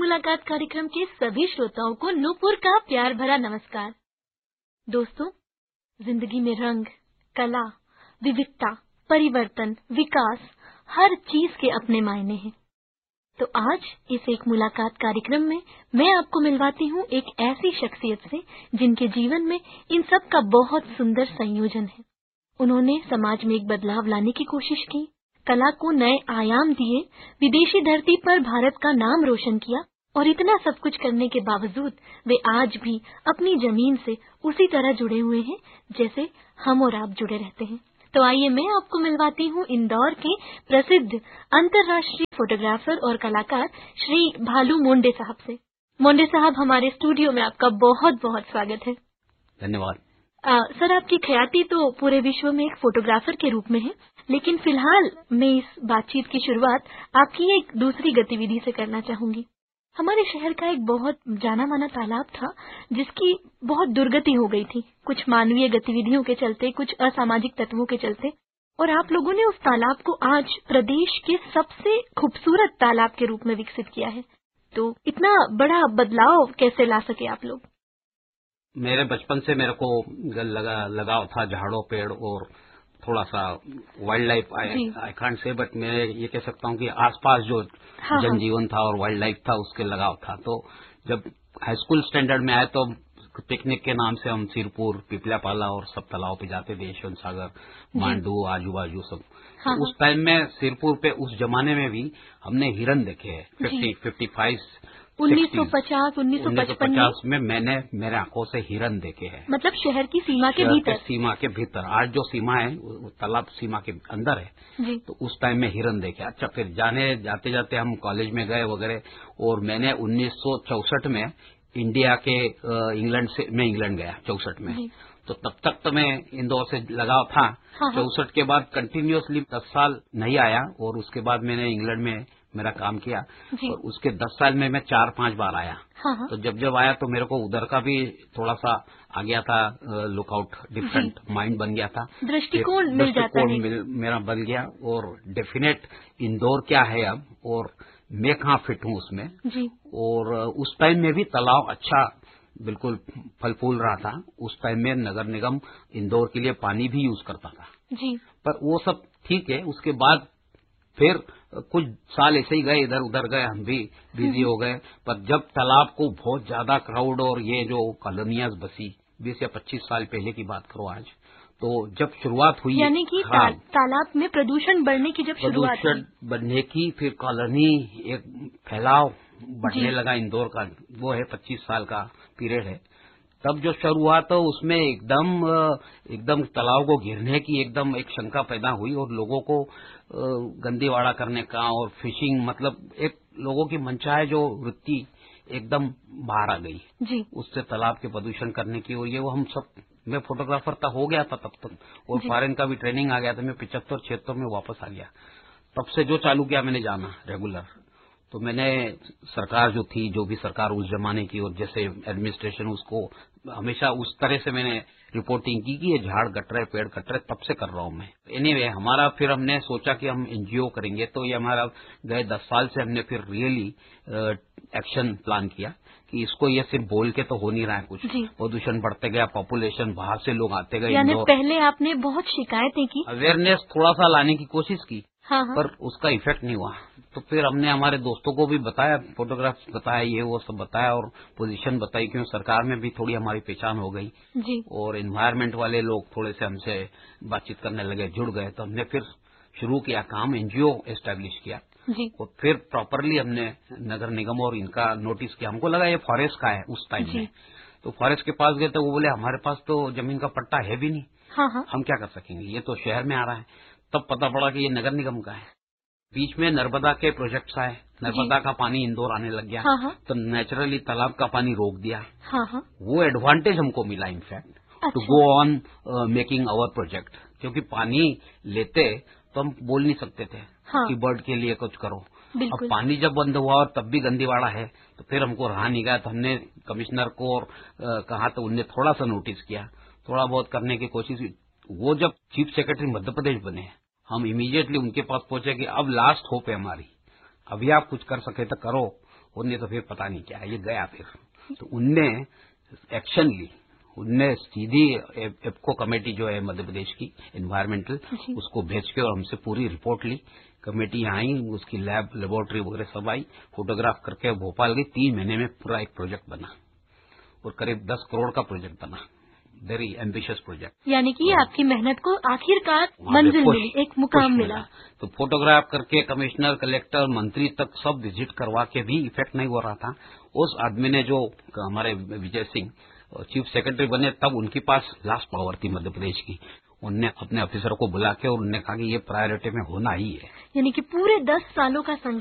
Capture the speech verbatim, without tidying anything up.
मुलाकात कार्यक्रम के सभी श्रोताओं को नूपुर का प्यार भरा नमस्कार। दोस्तों, जिंदगी में रंग, कला, विविधता, परिवर्तन, विकास, हर चीज के अपने मायने हैं। तो आज इस एक मुलाकात कार्यक्रम में मैं आपको मिलवाती हूँ एक ऐसी शख्सियत से जिनके जीवन में इन सब का बहुत सुंदर संयोजन है। उन्होंने समाज में एक बदलाव लाने की कोशिश की, कला को नए आयाम दिए, विदेशी धरती पर भारत का नाम रोशन किया और इतना सब कुछ करने के बावजूद वे आज भी अपनी जमीन से उसी तरह जुड़े हुए हैं जैसे हम और आप जुड़े रहते हैं। तो आइए मैं आपको मिलवाती हूँ इंदौर के प्रसिद्ध अंतर्राष्ट्रीय फोटोग्राफर और कलाकार श्री भालू मोंडे साहब से। मोंडे साहब, हमारे स्टूडियो में आपका बहुत बहुत स्वागत है। धन्यवाद। आ, सर, आपकी ख्याति तो पूरे विश्व में एक फोटोग्राफर के रूप में है, लेकिन फिलहाल मैं इस बातचीत की शुरुआत आपकी एक दूसरी गतिविधि से करना चाहूंगी। हमारे शहर का एक बहुत जाना माना तालाब था जिसकी बहुत दुर्गति हो गई थी, कुछ मानवीय गतिविधियों के चलते, कुछ असामाजिक तत्वों के चलते, और आप लोगों ने उस तालाब को आज प्रदेश के सबसे खूबसूरत तालाब के रूप में विकसित किया है। तो इतना बड़ा बदलाव कैसे ला सके आप लोग? मेरे बचपन से मेरे को लगा लगाव था झाड़ों, पेड़ और थोड़ा सा wild life. I can't say, but मैं ये कह सकता हूँ कि आसपास जो हाँ, जनजीवन था और वाइल्ड लाइफ था उसके लगाव था। तो जब हाई स्कूल स्टैंडर्ड में आए तो पिकनिक के नाम से हम सिरपुर, पिपल्यापाला और सब तालाब पे जाते थे, यशवंत सागर, मांडू, आजू बाजू सब। हाँ, तो उस टाइम में सिरपुर पे उस जमाने में भी हमने हिरन देखे हैं। फिफ्टी फिफ्टी फाइव उन्नीस सौ पचास उन्नीस सौ पचपन में मैंने मेरे आंखों से हिरन देखे हैं। मतलब शहर की सीमा के भीतर? सीमा के भीतर। आज जो सीमा है वो तालाब सीमा के अंदर है जी। तो उस टाइम में हिरन देखे। अच्छा, फिर जाने जाते जाते हम कॉलेज में गए वगैरह, और मैंने उन्नीस सौ चौसठ में इंडिया के इंग्लैंड से मैं इंग्लैंड गया चौसठ में। तो तब तक तो मैं इंदौर से लगाव था। चौसठ के बाद कंटिन्यूअसली दस साल नहीं आया, और उसके बाद मैंने इंग्लैंड में मेरा काम किया, और उसके दस साल में मैं चार पांच बार आया। हाँ, तो जब जब आया तो मेरे को उधर का भी थोड़ा सा आ गया था, लुकआउट, डिफरेंट माइंड बन गया था, दृष्टिकोण मिल जाता है, मेरा बन गया। और डेफिनेट इंदौर क्या है अब और मैं कहाँ फिट हूँ उसमें जी। और उस टाइम में भी तालाब अच्छा बिल्कुल फल फूल रहा था। उस टाइम में नगर निगम इंदौर के लिए पानी भी यूज करता था जी। पर वो सब ठीक है। उसके बाद फिर कुछ साल ऐसे ही गए, इधर उधर गए, हम भी बिजी हो गए। पर जब तालाब को बहुत ज्यादा क्राउड और ये जो कॉलोनियाज बसी, बीस या पच्चीस साल पहले की बात करो आज, तो जब शुरुआत हुई, यानी कि ता, तालाब में प्रदूषण बढ़ने की जब शुरुआत हुई, प्रदूषण बढ़ने की, फिर कॉलोनी एक फैलाव बढ़ने लगा इंदौर का, वो है पच्चीस साल का पीरियड है। तब जो शुरुआत तो उसमें एकदम एकदम तालाब को घेरने की एकदम एक शंका पैदा हुई, और लोगों को गंदीवाड़ा करने का और फिशिंग, मतलब एक लोगों की मनचाहे जो वृत्ति एकदम बाहर आ गई जी। उससे तालाब के प्रदूषण करने की। और ये वो हम सब, मैं फोटोग्राफर तक हो गया था तब तक, और फॉरेन का भी ट्रेनिंग आ गया था। मैं पिछहत्तर छिहत्तर में वापस आ गया। तब से जो चालू किया मैंने जाना रेगुलर। तो मैंने सरकार जो थी, जो भी सरकार उस जमाने की, और जैसे एडमिनिस्ट्रेशन, उसको हमेशा उस तरह से मैंने रिपोर्टिंग की कि ये झाड़ कट रहे, पेड़ कट रहे, तब से कर रहा हूं मैं। एनीवे anyway, हमारा फिर हमने सोचा कि हम एनजीओ करेंगे। तो ये हमारा गए दस साल से हमने फिर रियली एक्शन प्लान किया कि इसको ये सिर्फ बोल के तो हो नहीं रहा है कुछ। प्रदूषण बढ़ते गया, पॉपुलेशन बाहर से लोग आते गए। यानी पहले आपने बहुत शिकायतें की, अवेयरनेस थोड़ा सा लाने की कोशिश की, हाँ हाँ। पर उसका इफेक्ट नहीं हुआ। तो फिर हमने हमारे दोस्तों को भी बताया, फोटोग्राफ बताया, ये वो सब बताया, और पोजीशन बताई, क्यों सरकार में भी थोड़ी हमारी पहचान हो गई जी। और एनवायरमेंट वाले लोग थोड़े से हमसे बातचीत करने लगे, जुड़ गए। तो हमने फिर शुरू किया काम, एनजीओ एस्टेब्लिश किया जी। और फिर प्रॉपरली हमने नगर निगम और इनका नोटिस किया। हमको लगा ये फॉरेस्ट का है उस टाइम में। तो फॉरेस्ट के पास गए तो वो बोले हमारे पास तो जमीन का पट्टा है भी नहीं, हाँ हाँ। हम क्या कर सकेंगे, ये तो शहर में आ रहा है। तब पता पड़ा कि ये नगर निगम का है। बीच में नर्मदा के प्रोजेक्ट्स आए, नर्मदा का पानी इंदौर आने लग गया, हाँ हाँ। तो नेचुरली तालाब का पानी रोक दिया, हाँ हाँ। वो एडवांटेज हमको मिला in fact to go on making our project, क्योंकि पानी लेते तो हम बोल नहीं सकते थे हाँ। कि बर्ड के लिए कुछ करो। अब पानी जब बंद हुआ और तब भी गंदीवाड़ा है, तो फिर हमको रहा नहीं गया। तो हमने कमिश्नर को और कहा, तो उनने थोड़ा सा नोटिस किया, थोड़ा बहुत करने की कोशिश की। वो जब चीफ सेक्रेटरी मध्य प्रदेश बने, हम इमीडिएटली उनके पास पहुंचे कि अब लास्ट होप है हमारी, अभी आप कुछ कर सके तो करो। और नहीं तो फिर पता नहीं क्या ये गया। फिर तो उनने एक्शन ली, उनने सीधी एप्को कमेटी जो है मध्य प्रदेश की एनवायरमेंटल, उसको भेज के और हमसे पूरी रिपोर्ट ली। कमेटी आई, उसकी लैब लेबोरेटरी वगैरह सब आई, फोटोग्राफ करके भोपाल गई। तीन महीने में पूरा एक प्रोजेक्ट बना और करीब दस करोड़ का प्रोजेक्ट बना। Very ambitious project. यानी कि आपकी मेहनत को आखिरकार मंजिल मिली, एक मुकाम मिला। तो फोटोग्राफ करके कमिश्नर, कलेक्टर, मंत्री तक सब विजिट करवा के भी इफेक्ट नहीं हो रहा था। उस आदमी ने, जो हमारे विजय सिंह चीफ सेक्रेटरी बने, तब उनके पास लास्ट पावर थी मध्य प्रदेश की। उनने अपने ऑफिसर को बुला के और उन्होंने कहा कि ये प्रायोरिटी में होना ही है। यानी कि पूरे दस सालों का संघर्ष